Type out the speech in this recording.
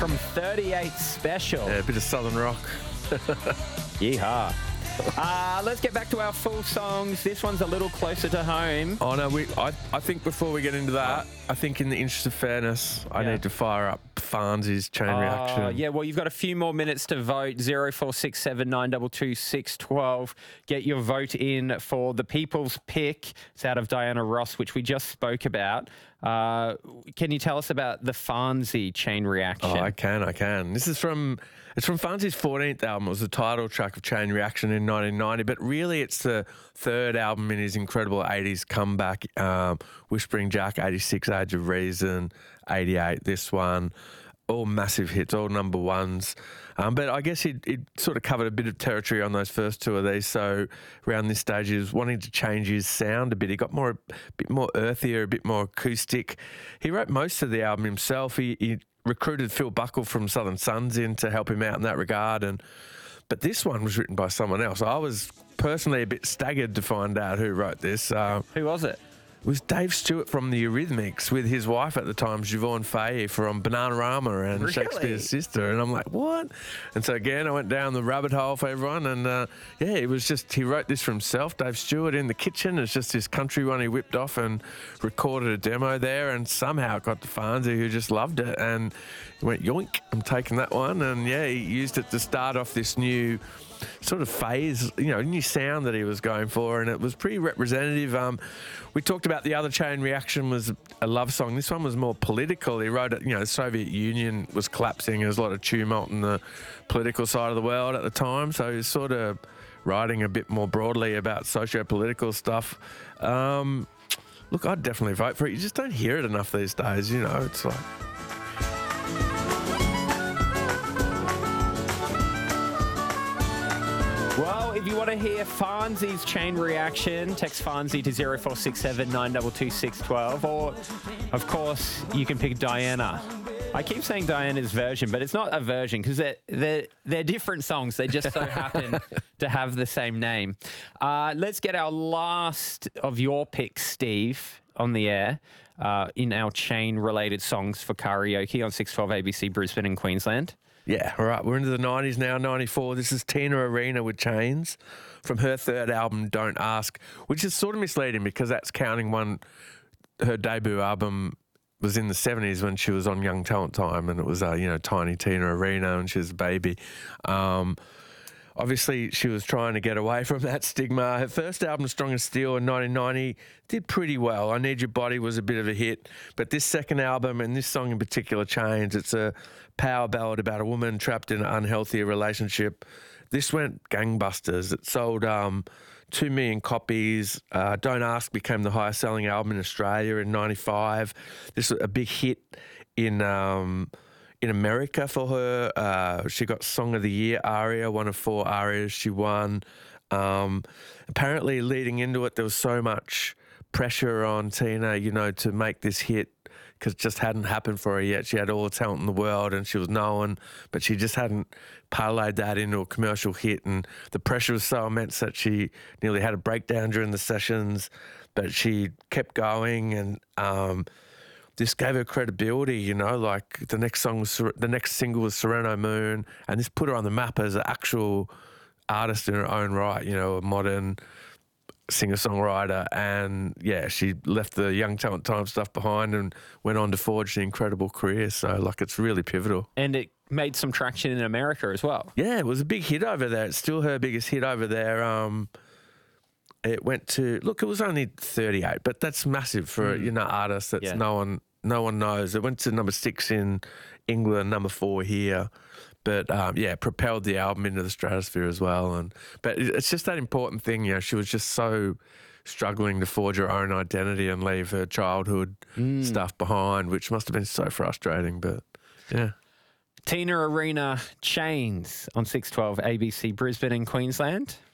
from 38 Special. Yeah, a bit of southern rock. Yeehaw. Let's get back to our full songs. This one's a little closer to home. Oh, no, I think before we get into that, I think in the interest of fairness, I need to fire up Farnsy's Chain Reaction. Yeah, well, you've got a few more minutes to vote. 0467 922 612. Get your vote in for the People's Pick. It's out of Diana Ross, which we just spoke about. Can you tell us about the Farnsy Chain Reaction? Oh, I can. It's from Farnsy's 14th album. It was the title track of Chain Reaction in 1990, but really it's the third album in his incredible 80s comeback. Whispering Jack, 86, Age of Reason, 88, this one. All massive hits, all number ones. But I guess he'd sort of covered a bit of territory on those first two of these. So around this stage, he was wanting to change his sound a bit. He got a bit more earthier, a bit more acoustic. He wrote most of the album himself. He recruited Phil Buckle from Southern Sons in to help him out in that regard. But this one was written by someone else. I was personally a bit staggered to find out who wrote this. Who was it? It was Dave Stewart from the Eurythmics with his wife at the time, Siobhan Fahey from Bananarama and Shakespeare's Sister. And I'm like, what? And so again, I went down the rabbit hole for everyone. And it was just, he wrote this for himself, Dave Stewart, in the kitchen. It's just this country one he whipped off and recorded a demo there. And somehow it got to Farnsy, who just loved it. And he went, yoink, I'm taking that one. And yeah, he used it to start off this new sort of phase, new sound that he was going for, and it was pretty representative. We talked about the other Chain Reaction was a love song. This one was more political. He wrote it, the Soviet Union was collapsing. There was a lot of tumult in the political side of the world at the time, so he was sort of writing a bit more broadly about socio-political stuff. Look, I'd definitely vote for it. You just don't hear it enough these days, it's like... Well, if you want to hear Farnsy's Chain Reaction, text Farnsy to 0467 922 612. Or, of course, you can pick Diana. I keep saying Diana's version, but it's not a version because they're different songs. They just so happen to have the same name. Let's get our last of your picks, Steve, on the air in our chain-related songs for karaoke on 612 ABC Brisbane and Queensland. Yeah, all right. We're into the 90s now, 94. This is Tina Arena with Chains from her third album, Don't Ask, which is sort of misleading because that's counting her debut album was in the 70s when she was on Young Talent Time, and it was, tiny Tina Arena and she was a baby. Obviously, she was trying to get away from that stigma. Her first album, Strong as Steel, in 1990, did pretty well. I Need Your Body was a bit of a hit. But this second album, and this song in particular, Chains, it's a power ballad about a woman trapped in an unhealthy relationship. This went gangbusters. It sold 2 million copies. Don't Ask became the highest-selling album in Australia in 95. This was a big hit in America for her. She got Song of the Year aria, one of 4 arias she won. Apparently leading into it, there was so much pressure on Tina, to make this hit because it just hadn't happened for her yet. She had all the talent in the world and she was known, but she just hadn't parlayed that into a commercial hit. And the pressure was so immense that she nearly had a breakdown during the sessions, but she kept going and this gave her credibility, like the next single was Sereno Moon, and this put her on the map as an actual artist in her own right, a modern singer-songwriter. And yeah, she left the Young Talent Time stuff behind and went on to forge an incredible career. So it's really pivotal. And it made some traction in America as well. Yeah, it was a big hit over there. It's still her biggest hit over there. It went to, it was only 38, but that's massive for artist that's no one knows. It went to number 6 in England, number 4 here, but propelled the album into the stratosphere as well. But it's just that important thing, she was just so struggling to forge her own identity and leave her childhood stuff behind, which must have been so frustrating. But yeah. Tina Arena, Chains on 612 ABC Brisbane and Queensland.